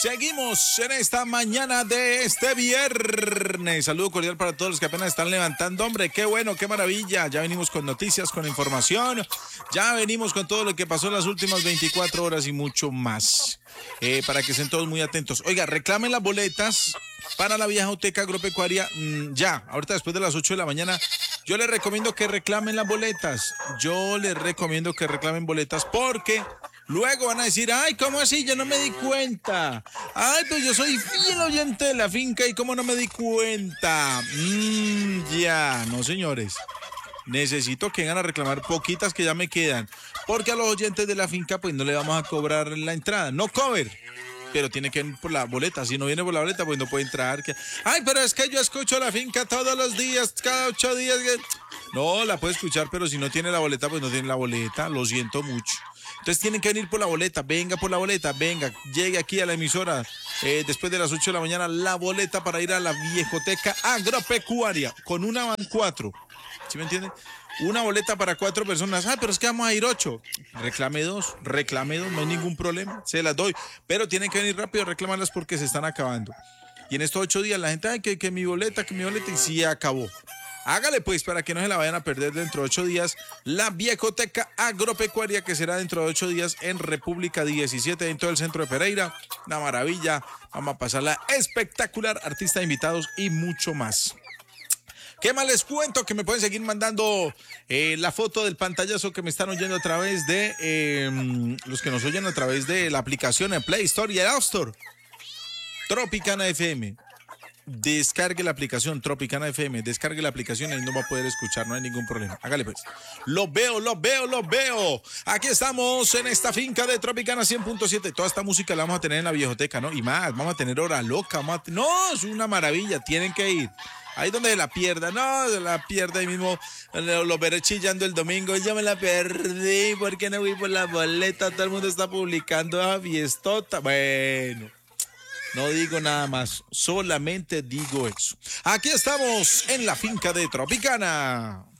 Seguimos en esta mañana de este viernes. Saludo cordial para todos los que apenas están levantando. Hombre, qué bueno, qué maravilla. Ya venimos con noticias, con información. Ya venimos con todo lo que pasó en las últimas 24 horas y mucho más. Para que estén todos muy atentos. Oiga, reclamen las boletas para la Viejoteca Agropecuaria. Ya, ahorita después de las 8 de la mañana. Yo les recomiendo que reclamen las boletas. Yo les recomiendo que reclamen boletas porque luego van a decir, ay, ¿cómo así? Yo no me di cuenta. Ay, pues yo soy fiel oyente de la finca y ¿cómo no me di cuenta? Ya, no, señores. Necesito que vengan a reclamar poquitas que ya me quedan. Porque a los oyentes de la finca, pues no le vamos a cobrar la entrada. No cover. Pero tiene que venir por la boleta. Si no viene por la boleta, pues no puede entrar. Ay, pero es que yo escucho la finca todos los días, cada 8 días. No, la puede escuchar, pero si no tiene la boleta, pues no tiene la boleta. Lo siento mucho. Entonces tienen que venir por la boleta. Venga por la boleta, venga. Llegue aquí a la emisora después de las 8 de la mañana. La boleta para ir a la Viejoteca Agropecuaria. Con una van 4. ¿Sí me entienden? Una boleta para 4 personas. Ah, pero es que vamos a ir 8. Reclame dos, no hay ningún problema. Se las doy. Pero tienen que venir rápido a reclamarlas porque se están acabando. Y en estos 8 días la gente, ay, que mi boleta, y sí acabó. Hágale pues para que no se la vayan a perder dentro de 8 días. La Viejoteca Agropecuaria que será dentro de 8 días en República 17 dentro del centro de Pereira. Una maravilla. Vamos a pasarla espectacular. Artistas invitados y mucho más. ¿Qué más les cuento? Que me pueden seguir mandando la foto del pantallazo que me están oyendo a través de los que nos oyen a través de la aplicación en Play Store y el App Store. Tropicana FM. Descargue la aplicación Tropicana FM. Descargue la aplicación y no va a poder escuchar, no hay ningún problema. Hágale pues. Lo veo. Aquí estamos en esta finca de Tropicana 100.7. Toda esta música la vamos a tener en la Viejoteca, ¿no? Y más, vamos a tener Hora Loca. No, es una maravilla, tienen que ir. Ahí donde se la pierda, no, se la pierda ahí mismo, lo veré chillando el domingo, yo me la perdí, ¿por qué no voy por la boleta? Todo el mundo está publicando a fiestota. Bueno, no digo nada más, solamente digo eso. Aquí estamos en la finca de Tropicana.